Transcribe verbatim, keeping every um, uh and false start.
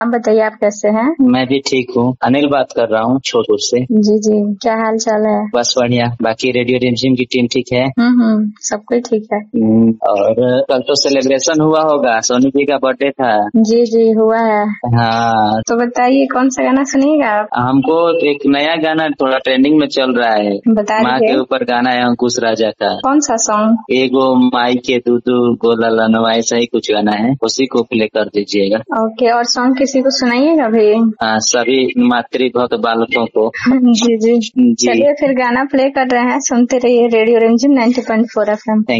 आप बताइए, आप कैसे हैं? मैं भी ठीक हूँ। अनिल बात कर रहा हूँ छोटपुर से। जी जी, क्या हाल चाल है? बस बढ़िया। बाकी रेडियो रिमझिम की टीम ठीक है? हम्म हम्म सब कोई ठीक है। और कल तो सेलिब्रेशन हुआ होगा, सोनू जी का बर्थडे था। जी जी हुआ है। हाँ, तो बताइए कौन सा गाना सुनिएगा आप? हमको एक नया गाना थोड़ा ट्रेंडिंग में चल रहा है, माँ के ऊपर गाना है अंकुश राजा का। कौन सा सॉन्ग? एगो माई के दूधू गोला लनवा, ऐसा ही कुछ गाना है, उसी को प्ले कर दीजिएगा। ओके, और सॉन्ग किसी को सुनाइएगा भी? हाँ, सभी मातृभक्त बालकों को। जी जी, चलिए फिर गाना प्ले कर रहे हैं, सुनते रहिए रेडियो रिमझिम ninety point four F M.